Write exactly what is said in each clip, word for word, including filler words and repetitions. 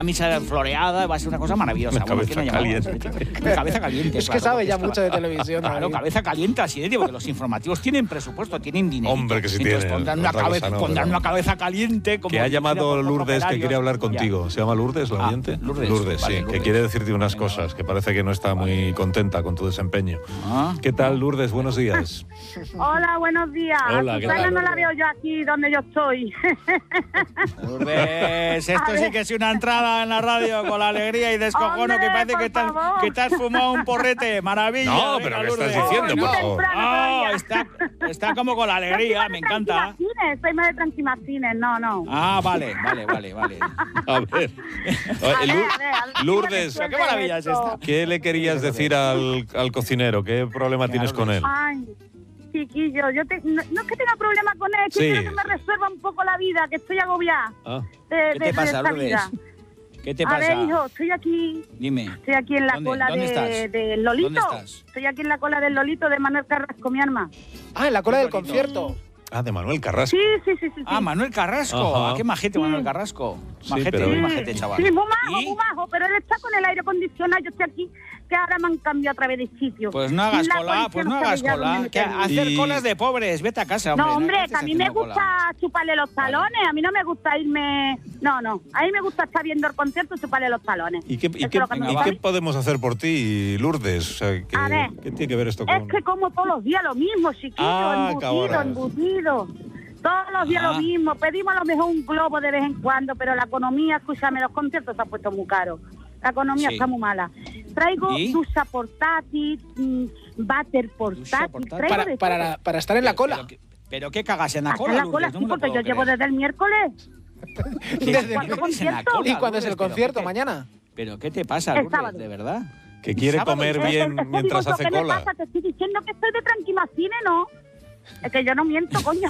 misa floreada, va a ser una cosa maravillosa. Una cabeza bueno, caliente. Una cabeza caliente. Es que claro, sabe ya está, mucho de televisión. Claro, David. cabeza caliente así de digo, porque los informativos tienen presupuesto, tienen dinero. Hombre, que sí Entonces tienen. pondrán, una, Otra cabeza, cosa no, pondrán pero- una cabeza caliente. Como Que ha llamado por- por Lourdes que operarios. quiere hablar contigo. Ya. ¿Se llama Lourdes, la Ah, oyente? Lourdes, Lourdes, vale, sí, Lourdes. que quiere decirte unas Venga, cosas, vale. que parece que no está muy contenta con tu desempeño. Ah. ¿Qué tal, Lourdes? Buenos días. Hola, buenos días. Hola, A ¿qué Susana tal? no la veo yo aquí donde yo estoy. Lourdes, esto A sí ver. que es una entrada en la radio con la alegría y descojono Hombre, que parece por que te, has, favor. que te has fumado un porrete. Maravilla. No, venga, pero ¿qué estás Lourdes. diciendo, por muy favor? temprano Ah, todavía. está, está como con la alegría, me encanta. Tranquimacines, soy más de Tranquimacines, no, no. Ah, vale, vale, vale, vale. A ver. A Eh, ver, Lu- a ver, a ver, Lourdes, ¿qué me Qué maravilla es esto? esta. ¿qué le querías decir al, al cocinero? ¿Qué problema Venga, tienes con él? Ay, chiquillo, yo te, no, no es que tenga problema con él, es que Sí. quiero que me resuelva un poco la vida, que estoy agobiada Ah, de, ¿Qué de- te de pasa, esta Lourdes? vida. ¿Qué te A pasa? ver, hijo, estoy aquí, Dime. estoy aquí en la ¿Dónde? cola ¿Dónde de, estás? del Lolito. ¿Dónde estás? Estoy aquí en la cola del Lolito de Manuel Carrasco, mi arma. Ah, en la cola Qué del bonito. concierto. ah, de Manuel Carrasco. Sí, sí, sí, sí. sí. Ah, Manuel Carrasco. Ajá. Ah, qué majete, Sí. Manuel Carrasco. Sí, Majete, pero- muy Sí, majete, chaval. sí, muy majo, ¿Y? muy majo, pero él está con el aire acondicionado, yo estoy aquí, que ahora me han cambiado otra vez de sitio. Pues no hagas La cola, policía pues no sabe hagas ya cola. dónde Que meterme. hacer Y- colas de pobres, vete a casa, hombre. No, hombre, estés que a mí me haciendo cola. gusta chuparle los talones, a mí no me gusta irme... No, no, a mí me gusta estar viendo el concierto y chuparle los talones. ¿Y qué, y Eso qué- es lo que me y gusta. qué podemos hacer por ti, Lourdes? O sea, ¿qué, A ver, ¿qué tiene que ver esto Es con...? que como todos los días lo mismo, chiquillo, Ah, embutido, cabras. embutido. Todos los días Ah. lo mismo. Pedimos a lo mejor un globo de vez en cuando, pero la economía, escúchame, los conciertos se han puesto muy caros. La economía Sí. está muy mala. Traigo ¿Y? ducha portátil, mm, váter portátil, portátil. traigo Para, de para, todo. la- para estar en la Pero- cola. Pero, que- pero qué cagas en la Hasta cola, en la Lourdes, cola, no sí, me lo porque yo puedo llevo creer. desde el miércoles. Desde- ¿Cuándo ¿Qué haces en la concierto? cola, ¿Y cuándo es el Lourdes? ¿Pero concierto? qué te- ¿Mañana? ¿Pero qué te pasa, El Lourdes? sábado. ¿De verdad? Que quiere sábado, comer ¿eh? bien Es- es que mientras digo yo, hace ¿qué me cola. pasa? Te estoy diciendo que estoy de Tranquimacines, ¿no? Es que yo no miento, coño.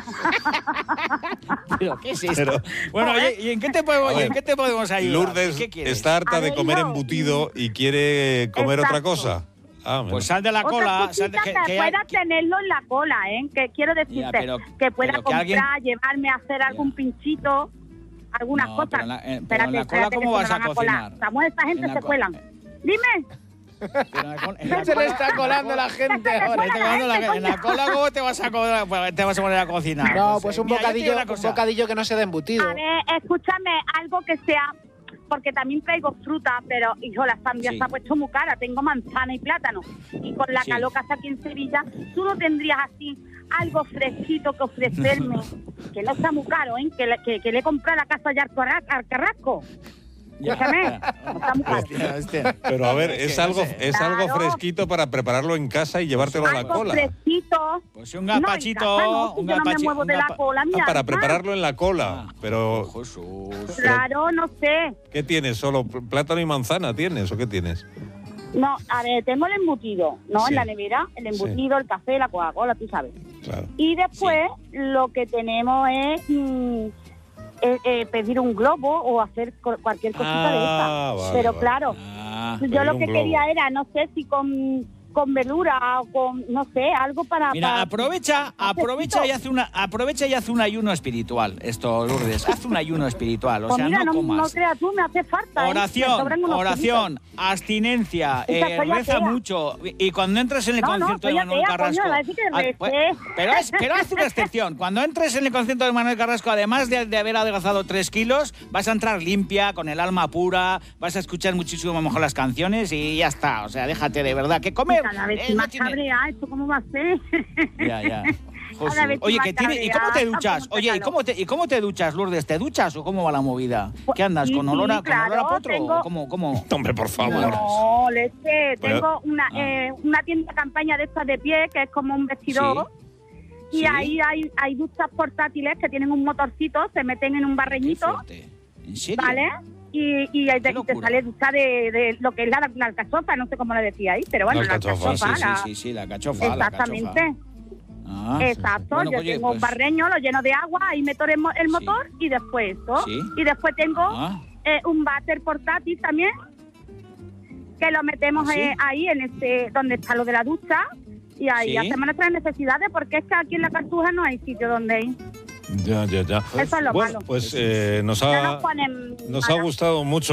¿Pero qué es esto? Pero- Bueno, oye, ¿y en qué te podemos, A y ver, en qué te podemos ayudar? Lourdes ¿Qué quieres? está harta A de ver, comer hijo. embutido y quiere comer otra Exacto. cosa. Ah, bueno. Pues sal de la Otra cola. Sal de, cosita que, que, que- pueda tenerlo en la cola, ¿eh? Que quiero decirte Ya, pero- que pueda pero que comprar, alguien- llevarme a hacer algún pinchito, algunas No, cosas. pero en la- eh, pero en Espérate, la cola, espérate, ¿cómo que se vas me a van colar. cocinar? Samuel, esta gente En la se co- cuelan. Dime. pero en la cola- en la Se le cola- está colando la gente Te ahora. está colando la- en la cola, ¿cómo te vas a, co- pues, te vas a poner a cocinar? No, pues un mira, yo te digo bocadillo, una un cosa. bocadillo que no sea de embutido. A ver, escúchame, algo que sea... Porque también traigo fruta, pero, hijo, la sandía Sí. se ha puesto muy cara. Tengo manzana y plátano. Y con la Sí. calor que hace aquí en Sevilla, tú no tendrías así algo fresquito que ofrecerme, que no está muy caro, ¿eh? Que le, que, que le he comprado la casa ya al Carrasco. Ya. Escúchame, no está muy caro. Hostia, hostia. Pero a ver, Es que es no algo, sé. es algo Claro. fresquito para prepararlo en casa y llevártelo a la Algo cola. fresquito. Pues un No, en gazpachito, casa no, si un yo no me gazpachi- muevo un de la gazpa- cola, mi Ah, para alma. prepararlo en la cola. Ah. Pero, Oh, Jesús. Claro, no sé. ¿qué tienes? ¿Solo pl- plátano y manzana tienes o qué tienes? No, a ver, tengo el embutido, ¿no? Sí. En la nevera, el embutido, el café, la Coca-Cola, tú sabes. Claro. Y después lo que tenemos es mm, eh, eh, pedir un globo o hacer co- cualquier cosita de Ah, esa. vale, Pero vale. claro, Ah, yo pedir lo un que globo. quería era, no sé si con, con verdura o con, no sé, algo para... mira, para- aprovecha, aprovecha y hace una, aprovecha y hace un ayuno espiritual. Esto, Lourdes, haz un ayuno espiritual, o Pues sea, mira, no no, no comas. creas tú, me hace falta. ¿eh? Me Oración, sobran unos oración, abstinencia, Esa eh, soy reza atea. mucho. Y cuando entres en el No, no, concierto soy de Manuel atea, Carrasco. coño, va a decir que Ah, recé. pues, pero, es, pero haz una excepción. Cuando entres en el concierto de Manuel Carrasco, además de, de haber adelgazado tres kilos, vas a entrar limpia, con el alma pura, vas a escuchar muchísimo mejor las canciones y ya está. O sea, déjate de verdad que comer. Cada vez eh, estoy no más tiene- cabreada, ¿esto cómo va a ser? Ya, ya. Josu. Cada vez Oye, más que tiene, ¿y cómo te cabreada, duchas? como Oye, ¿y calor. cómo te, ¿y cómo te duchas, Lourdes? ¿Te duchas o cómo va la movida? ¿Qué andas? Sí, ¿Con olor a, sí, con olor a claro, potro? tengo- ¿O ¿Cómo, cómo? Hombre, por favor. No, leche. Pero- Tengo una, Ah. eh, una tienda de campaña de estas de pie, que es como un vestidor. Y Sí. ahí hay, hay duchas portátiles que tienen un motorcito, se meten en un Qué barreñito, fuerte. ¿En serio? ¿vale? Y, y, ahí te, y te locura. sale ducha de, de lo que es la, la alcachofa, no sé cómo le decía ahí, pero bueno, La la alcachofa, alcachofa. Sí, la- sí, sí, sí, la cachofa. la Exactamente. cachofa. Ah, Exacto, Bueno, yo oye, tengo un pues- barreño, lo lleno de agua, ahí meto el, mo- el motor y después esto. Sí. Y después tengo Ah, eh, un váter portátil también, que lo metemos ¿Ah, sí? eh, ahí en este donde está lo de la ducha y ahí Sí. hacemos nuestras necesidades porque es que aquí en la Cartuja no hay sitio donde ir. Ya, ya, ya. Eso es lo bueno, malo. pues eh, nos No ha, nos ponen nos ha malas. gustado mucho